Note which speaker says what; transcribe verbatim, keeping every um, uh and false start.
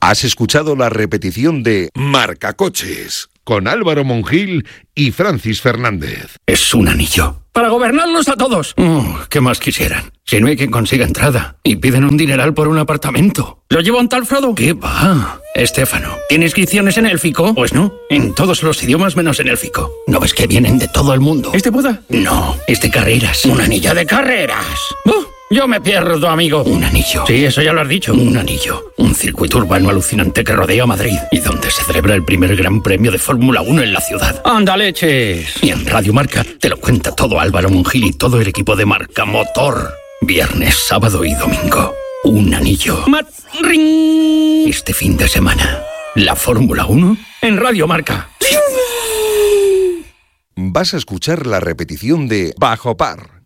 Speaker 1: Has escuchado la repetición de Marcacoches con Álvaro Monjil y Francis Fernández.
Speaker 2: Es un anillo. Para gobernarlos a todos. Oh, ¿qué más quisieran? Si no hay quien consiga entrada y piden un dineral por un apartamento. ¿Lo lleva un tal Frodo? ¿Qué va? Estéfano, ¿tiene inscripciones en élfico? Pues no, en todos los idiomas menos en élfico. ¿No ves que vienen de todo el mundo? ¿Este boda? No, es de carreras. Un anillo de carreras. ¡Oh! Yo me pierdo, amigo. Un anillo. Sí, eso ya lo has dicho. Un anillo. Un circuito urbano alucinante que rodea Madrid y donde se celebra el primer gran premio de Fórmula uno en la ciudad. ¡Anda, leches! Y en Radio Marca te lo cuenta todo Álvaro Monjil y todo el equipo de Marca Motor. Viernes, sábado y domingo. Un anillo. Mat ring. Este fin de semana, la Fórmula uno en Radio Marca.
Speaker 1: Vas a escuchar la repetición de Bajo Par